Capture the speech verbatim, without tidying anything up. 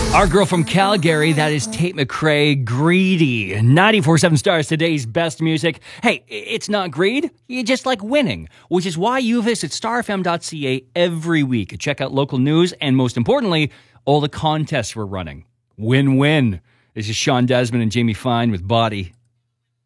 Our girl from Calgary, that is Tate McRae, Greedy. ninety-four point seven Stars, today's best music. Hey, it's not greed, you just like winning, which is why you visit star f m dot c a every week. Check out local news and, most importantly, all the contests we're running. Win-win. This is Sean Desmond and Jamie Fine with Body